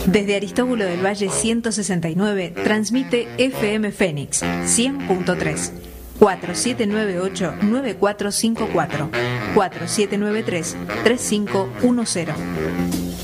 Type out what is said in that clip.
Desde Aristóbulo del Valle 169 transmite FM Fénix 100.3 4798-9454 4793-3510.